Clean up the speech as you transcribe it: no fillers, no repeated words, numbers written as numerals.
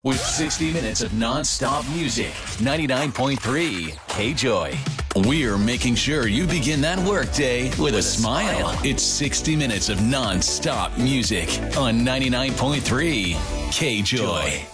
With 60 minutes of non-stop music. 99.3 K-Joy. We're making sure you begin that workday with a smile. It's 60 minutes of non-stop music on 99.3 K-Joy.